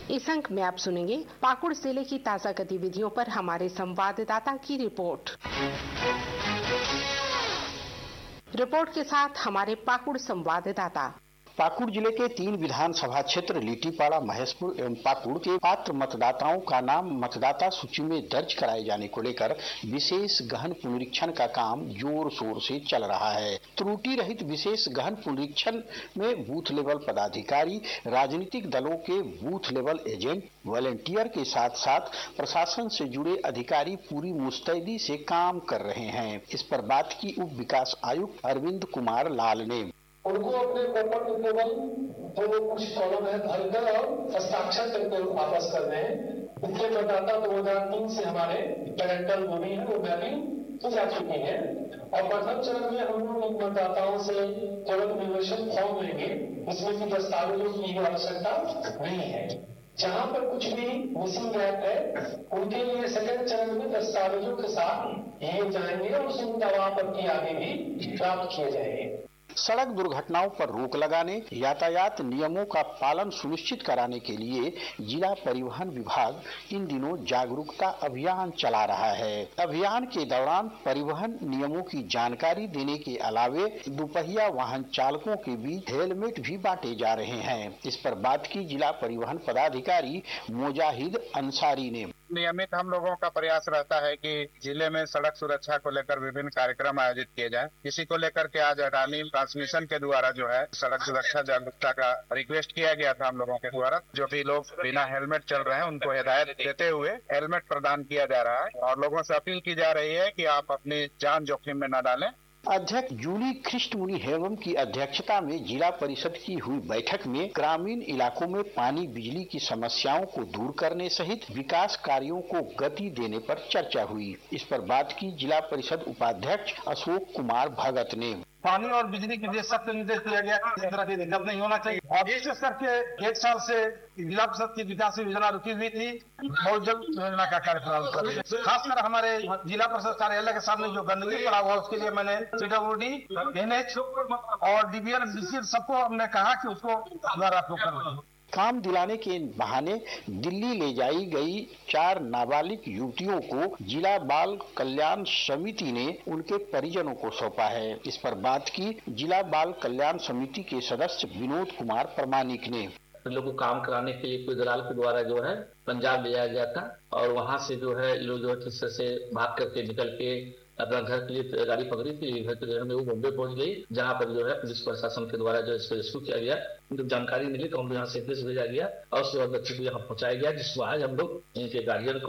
इस अंक में आप सुनेंगे पाकुड़ जिले की ताजा गतिविधियों पर हमारे संवाददाता की रिपोर्ट। रिपोर्ट के साथ हमारे पाकुड़ संवाददाता। पाकुड़ जिले के 3 विधानसभा क्षेत्र लीटीपाड़ा, महेशपुर एवं पाकुड़ के पात्र मतदाताओं का नाम मतदाता सूची में दर्ज कराए जाने को लेकर विशेष गहन पुनरीक्षण का काम जोर शोर से चल रहा है। त्रुटि रहित विशेष गहन पुनरीक्षण में बूथ लेवल पदाधिकारी, राजनीतिक दलों के बूथ लेवल एजेंट, वॉलंटियर के साथ साथ प्रशासन से जुड़े अधिकारी पूरी मुस्तैदी से काम कर रहे हैं। इस पर बात की उप विकास आयुक्त अरविंद कुमार लाल ने। उनको अपने पेपर टेबल जो कुछ कॉलम है भरकर और हस्ताक्षर करके वापस कर रहे हैं। इसके मतदाता 2003 से हमारे पेरेंटल जो भी है वो मैपिंग की जा चुकी है और प्रथम चरण में हम लोग मतदाताओं से केवल निवेशन फॉर्म लेंगे, इसमें की दस्तावेजों की आवश्यकता नहीं है। जहाँ पर कुछ भी मिसिंग गैप है उनके लिए सेकंड चरण में दस्तावेजों के साथ ये जाएंगे और उन दवा पर की आगे भी प्राप्त किए जाएंगे। सड़क दुर्घटनाओं पर रोक लगाने, यातायात नियमों का पालन सुनिश्चित कराने के लिए जिला परिवहन विभाग इन दिनों जागरूकता अभियान चला रहा है। अभियान के दौरान परिवहन नियमों की जानकारी देने के अलावे दुपहिया वाहन चालकों के बीच हेलमेट भी बांटे जा रहे हैं। इस पर बात की जिला परिवहन पदाधिकारी मोजाहिद अंसारी ने। नियमित हम लोगों का प्रयास रहता है कि जिले में सड़क सुरक्षा को लेकर विभिन्न कार्यक्रम आयोजित किए जाएं। इसी को लेकर के आज अडानी ट्रांसमिशन के द्वारा जो है सड़क सुरक्षा जागरूकता का रिक्वेस्ट किया गया था हम लोगों के द्वारा। जो भी लोग बिना हेलमेट चल रहे हैं उनको हिदायत देते हुए हेलमेट प्रदान किया जा रहा है और लोगों से अपील की जा रही है कि आप अपनी जान जोखिम में न डालें। अध्यक्ष जूली ख्रिस्टमुनि हेवम की अध्यक्षता में जिला परिषद की हुई बैठक में ग्रामीण इलाकों में पानी बिजली की समस्याओं को दूर करने सहित विकास कार्यों को गति देने पर चर्चा हुई। इस पर बात की जिला परिषद उपाध्यक्ष अशोक कुमार भगत ने। पानी और बिजली के लिए सख्त निर्देश दिया गया, इस तरह की दिक्कत नहीं होना चाहिए। और विशेष करके 1 साल से जिला परिषद की विकास योजना रुकी हुई थी, बहुत जल्द योजना का कार्य प्रारंभ कर रहे हैं। खासकर हमारे जिला परिषद कार्यालय के सामने जो गंदगी पड़ा हुआ उसके लिए मैंने PWD, NH और DBN सबको हमने कहा कि उसको दोबारा करो। काम दिलाने के बहाने दिल्ली ले जाई गई 4 नाबालिग युवतियों को जिला बाल कल्याण समिति ने उनके परिजनों को सौंपा है। इस पर बात की जिला बाल कल्याण समिति के सदस्य विनोद कुमार प्रमाणिक ने। लोगों को काम कराने के लिए कोई दलाल के द्वारा जो है पंजाब ले जाया गया था और वहां से जो है लोग जो है से भाग करके निकल के अपना घर के लिए गाड़ी पकड़ी थी। घर के घर में वो बॉम्बे पहुंच गई, जहां पर जो है पुलिस प्रशासन के द्वारा जो इसको रेस्क्यू किया गया। जब जानकारी मिली तो हम यहाँ से भेजा गया और उसके बाद बच्चे को यहाँ पहुंचाया गया, जिसको आज हम लोग इनके गार्जियन